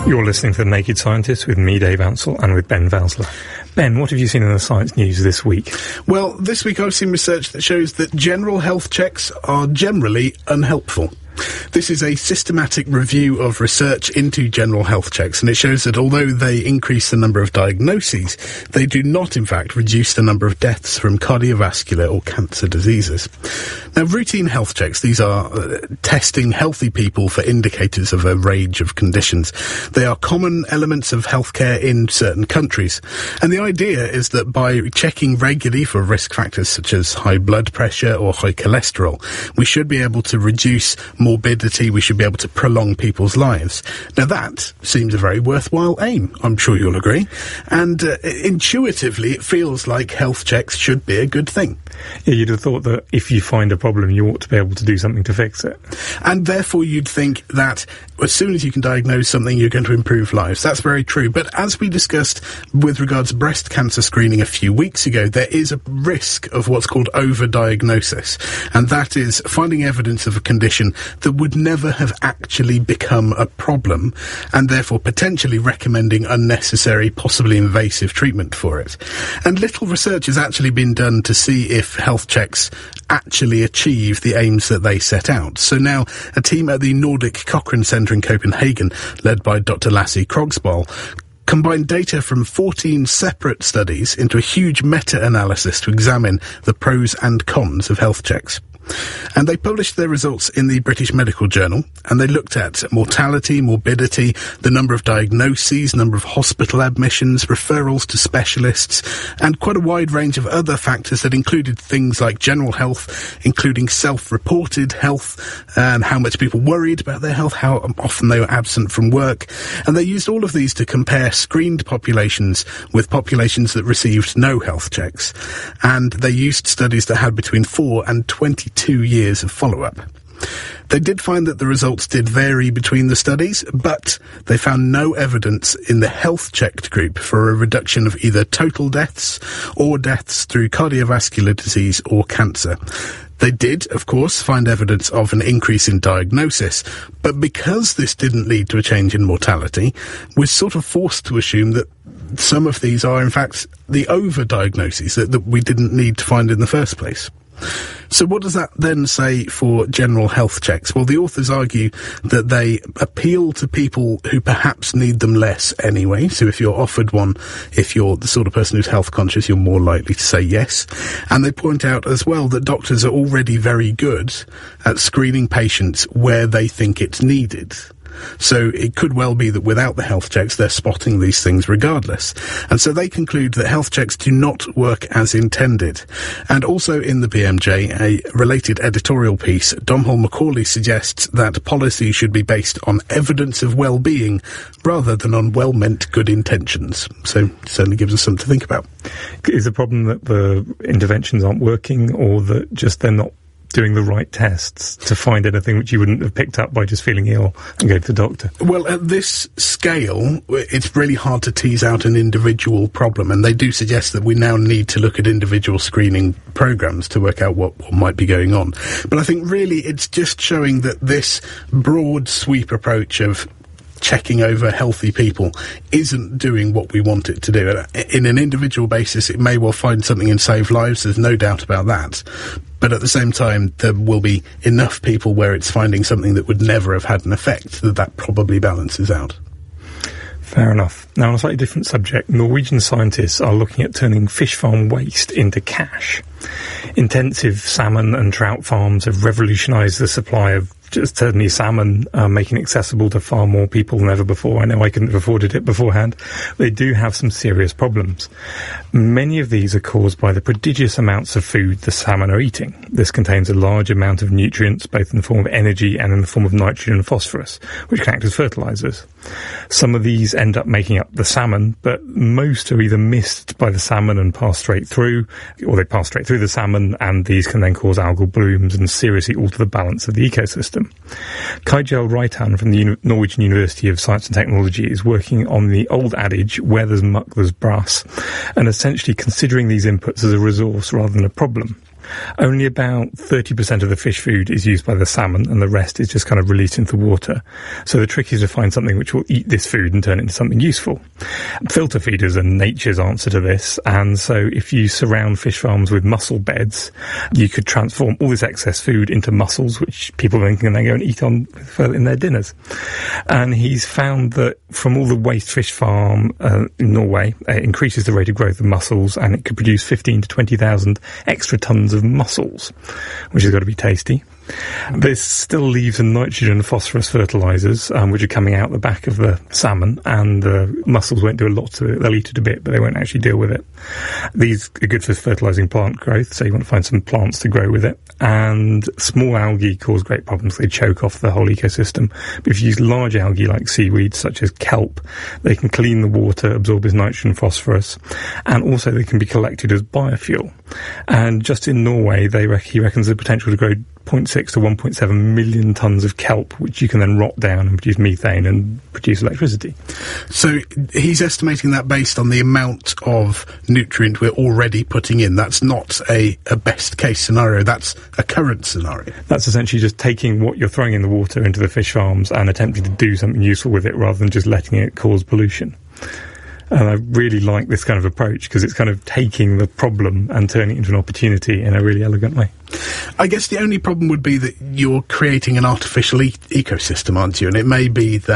You're listening to The Naked Scientist with me, Dave Ansell, and with Ben Valsler. Ben, what have you seen in the science news this week? Well, this week I've seen research that shows that general health checks are generally unhelpful. This is a systematic review of research into general health checks, and it shows that although they increase the number of diagnoses, they do not, in fact, reduce the number of deaths from cardiovascular or cancer diseases. Now, routine health checks, these are testing healthy people for indicators of a range of conditions. They are common elements of healthcare in certain countries, and the idea is that by checking regularly for risk factors such as high blood pressure or high cholesterol, we should be able to reduce morbidity, we should be able to prolong people's lives. Now that seems a very worthwhile aim, I'm sure you'll agree, and intuitively it feels like health checks should be a good thing. Yeah, you'd have thought that if you find a problem, you ought to be able to do something to fix it. And therefore you'd think that as soon as you can diagnose something, you're going to improve lives. That's very true. But as we discussed with regards to breast cancer screening a few weeks ago, there is a risk of what's called overdiagnosis. And that is finding evidence of a condition that would never have actually become a problem, and therefore potentially recommending unnecessary, possibly invasive treatment for it. And little research has actually been done to see if health checks actually achieve the aims that they set out. So now a team at the Nordic Cochrane Centre in Copenhagen, led by Dr. Lasse Krogsboll, combined data from 14 separate studies into a huge meta-analysis to examine the pros and cons of health checks. And they published their results in the British Medical Journal, and they looked at mortality, morbidity, the number of diagnoses, number of hospital admissions, referrals to specialists, and quite a wide range of other factors that included things like general health, including self-reported health, and how much people worried about their health, how often they were absent from work. And they used all of these to compare screened populations with populations that received no health checks. And they used studies that had between 4 and 22 years of follow-up. They did find that the results did vary between the studies, but they found no evidence in the health-checked group for a reduction of either total deaths or deaths through cardiovascular disease or cancer. They did, of course, find evidence of an increase in diagnosis, but because this didn't lead to a change in mortality, we're sort of forced to assume that some of these are, in fact, the overdiagnoses that we didn't need to find in the first place. So what does that then say for general health checks? Well, the authors argue that they appeal to people who perhaps need them less anyway. So if you're offered one, if you're the sort of person who's health conscious, you're more likely to say yes. And they point out as well that doctors are already very good at screening patients where they think it's needed. So it could well be that without the health checks, they're spotting these things regardless. And so they conclude that health checks do not work as intended. And also in the BMJ, a related editorial piece, Domhnall Macaulay suggests that policy should be based on evidence of well-being rather than on well-meant good intentions. So it certainly gives us something to think about. Is the problem that the interventions aren't working, or that just they're not doing the right tests to find anything which you wouldn't have picked up by just feeling ill and go to the doctor? Well, at this scale, it's really hard to tease out an individual problem, and they do suggest that we now need to look at individual screening programs to work out what might be going on. But I think really it's just showing that this broad sweep approach of checking over healthy people isn't doing what we want it to do. In an individual basis, it may well find something and save lives, there's no doubt about that. But at the same time, there will be enough people where it's finding something that would never have had an effect that probably balances out. Fair enough. Now, on a slightly different subject, Norwegian scientists are looking at turning fish farm waste into cash. Intensive salmon and trout farms have revolutionised the supply of just certainly salmon, making it accessible to far more people than ever before. I know I couldn't have afforded it beforehand. They do have some serious problems. Many of these are caused by the prodigious amounts of food the salmon are eating. This contains a large amount of nutrients, both in the form of energy and in the form of nitrogen and phosphorus, which can act as fertilisers. Some of these end up making up the salmon, but most are either missed by the salmon and pass straight through, or they pass straight through the salmon, and these can then cause algal blooms and seriously alter the balance of the ecosystem. Kajal Reitan from the Norwegian University of Science and Technology is working on the old adage, where there's muck, there's brass, and essentially considering these inputs as a resource rather than a problem. only about 30% of the fish food is used by the salmon, and the rest is just kind of released into the water. So the trick is to find something which will eat this food and turn it into something useful. Filter feeders are nature's answer to this, and so if you surround fish farms with mussel beds, you could transform all this excess food into mussels, which people then can go and eat on in their dinners. And he's found that from all the waste fish farm in Norway, it increases the rate of growth of mussels, and it could produce 15 to 20,000 extra tons of mussels, which has got to be tasty. This still leaves the nitrogen and phosphorus fertilisers, which are coming out the back of the salmon, and the mussels won't do a lot to it. They'll eat it a bit, but they won't actually deal with it. These are good for fertilising plant growth, so you want to find some plants to grow with it. And small algae cause great problems. They choke off the whole ecosystem. But if you use large algae like seaweed, such as kelp, they can clean the water, absorb this nitrogen and phosphorus, and also they can be collected as biofuel. And just in Norway, he reckons the potential to grow 0.6 to 1.7 million tonnes of kelp, which you can then rot down and produce methane and produce electricity. So he's estimating that based on the amount of nutrient we're already putting in. That's not a best case scenario, that's a current scenario. That's essentially just taking what you're throwing in the water into the fish farms and attempting to do something useful with it rather than just letting it cause pollution. And I really like this kind of approach because it's kind of taking the problem and turning it into an opportunity in a really elegant way. I guess the only problem would be that you're creating an artificial ecosystem, aren't you? And it may be that